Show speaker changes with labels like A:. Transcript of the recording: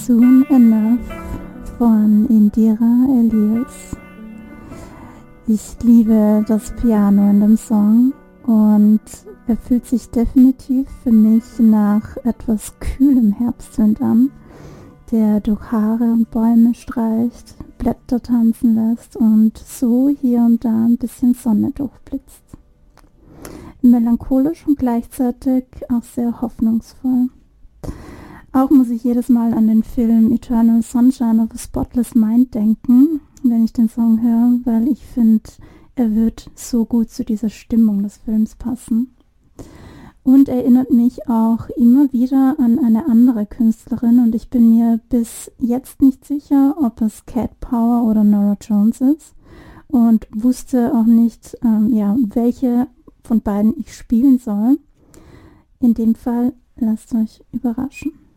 A: Soon Enough von Indira Elias. Ich liebe das Piano in dem Song und er fühlt sich definitiv für mich nach etwas kühlem Herbstwind an, der durch Haare und Bäume streicht, Blätter tanzen lässt und so hier und da ein bisschen Sonne durchblitzt. Melancholisch und gleichzeitig auch sehr hoffnungsvoll. Auch muss ich jedes Mal an den Film Eternal Sunshine of a Spotless Mind denken, wenn ich den Song höre, weil ich finde, er wird so gut zu dieser Stimmung des Films passen. Und erinnert mich auch immer wieder an eine andere Künstlerin und ich bin mir bis jetzt nicht sicher, ob es Cat Power oder Norah Jones ist und wusste auch nicht, welche von beiden ich spielen soll. In dem Fall lasst euch überraschen.